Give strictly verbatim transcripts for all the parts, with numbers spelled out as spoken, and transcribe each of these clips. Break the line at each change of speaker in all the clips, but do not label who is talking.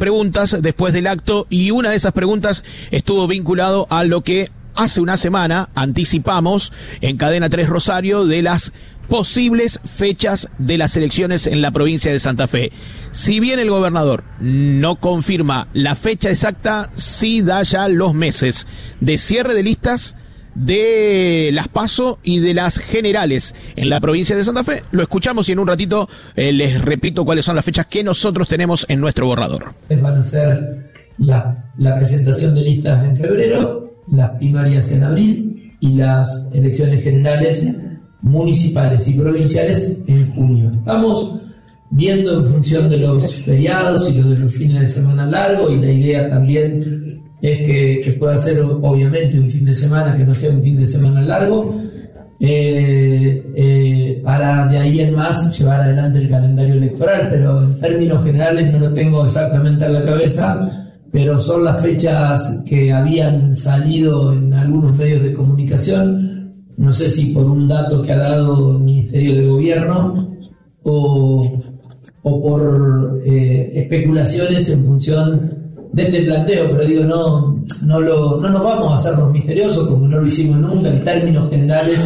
preguntas después del acto y una de esas preguntas estuvo vinculado a lo que hace una semana anticipamos en Cadena tres Rosario de las posibles fechas de las elecciones en la provincia de Santa Fe. Si bien el gobernador no confirma la fecha exacta, sí da ya los meses de cierre de listas de las PASO y de las generales en la provincia de Santa Fe. Lo escuchamos y en un ratito eh, les repito cuáles son las fechas que nosotros tenemos en nuestro borrador.
Van a ser la, la presentación de listas en febrero, las primarias en abril y las elecciones generales municipales y provinciales en junio. Estamos viendo en función de los feriados y los de los fines de semana largos, y la idea también es que, que pueda ser obviamente un fin de semana que no sea un fin de semana largo, eh, eh, para de ahí en más llevar adelante el calendario electoral, pero en términos generales no lo tengo exactamente en la cabeza, pero son las fechas que habían salido en algunos medios de comunicación. No sé si por un dato que ha dado el Ministerio de Gobierno o, o por eh, especulaciones en función de este planteo, pero digo, no, no, lo, no nos vamos a hacernos misteriosos como no lo hicimos nunca. En términos generales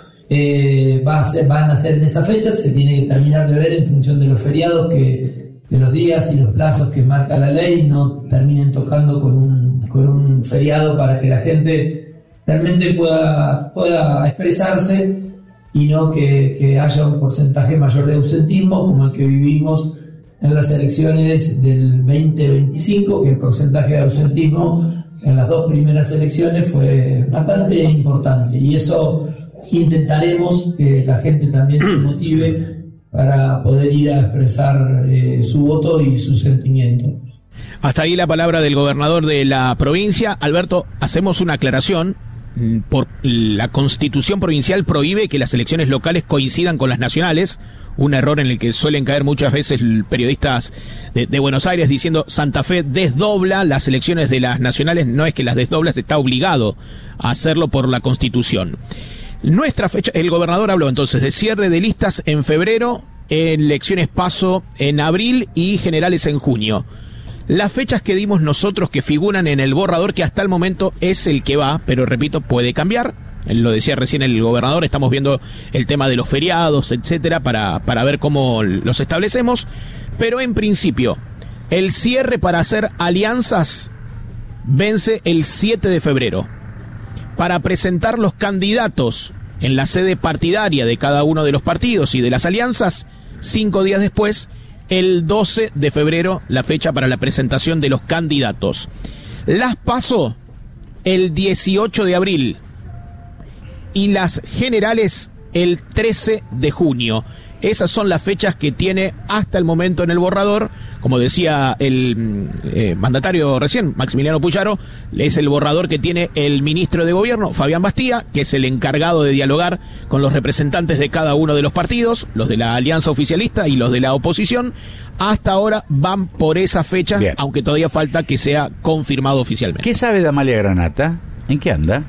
eh, va a ser, van a ser en esa fecha, se tiene que terminar de ver en función de los feriados, que, que los días y los plazos que marca la ley no terminen tocando con un, con un feriado para que la gente realmente pueda, pueda expresarse y no que, que haya un porcentaje mayor de ausentismo como el que vivimos en las elecciones del veinte veinticinco, que el porcentaje de ausentismo en las dos primeras elecciones fue bastante importante, y eso intentaremos que la gente también se motive para poder ir a expresar eh, su voto y su sentimiento.
Hasta ahí la palabra del gobernador de la provincia. Alberto, hacemos una aclaración. Por la Constitución provincial prohíbe que las elecciones locales coincidan con las nacionales, un error en el que suelen caer muchas veces periodistas de, de Buenos Aires diciendo Santa Fe desdobla las elecciones de las nacionales. No es que las desdobla, está obligado a hacerlo por la Constitución. Nuestra fecha, el gobernador habló entonces de cierre de listas en febrero, elecciones PASO en abril y generales en junio. Las fechas que dimos nosotros que figuran en el borrador, que hasta el momento es el que va, pero repito, puede cambiar. Lo decía recién el gobernador, estamos viendo el tema de los feriados, etcétera, para, para ver cómo los establecemos. Pero en principio, el cierre para hacer alianzas vence el siete de febrero. Para presentar los candidatos en la sede partidaria de cada uno de los partidos y de las alianzas, cinco días después, el doce de febrero, la fecha para la presentación de los candidatos. Las PASO el dieciocho de abril y las generales el trece de junio. Esas son las fechas que tiene hasta el momento en el borrador. Como decía el eh, mandatario recién, Maximiliano Puyaro, es el borrador que tiene el ministro de Gobierno, Fabián Bastía, que es el encargado de dialogar con los representantes de cada uno de los partidos, los de la alianza oficialista y los de la oposición. Hasta ahora van por esas fechas, bien, aunque todavía falta que sea confirmado oficialmente.
¿Qué sabe de Amalia Granata? ¿En qué anda?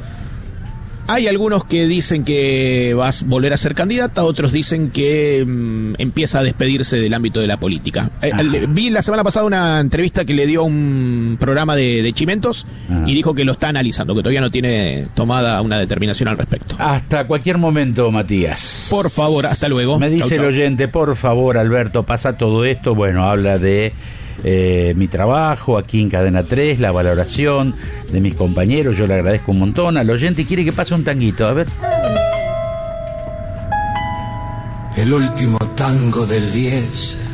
Hay algunos que dicen que va a volver a ser candidata, otros dicen que mmm, empieza a despedirse del ámbito de la política. Eh, vi la semana pasada una entrevista que le dio a un programa de, de Chimentos. Ajá. Y dijo que lo está analizando, que todavía no tiene tomada una determinación al respecto.
Hasta cualquier momento, Matías.
Por favor, hasta luego.
Me dice chau, chau. El oyente, por favor, Alberto, pasa todo esto. Bueno, habla de Eh, mi trabajo aquí en Cadena tres, la valoración de mis compañeros, yo le agradezco un montón al oyente y quiere que pase un tanguito, a ver.
El último tango del diez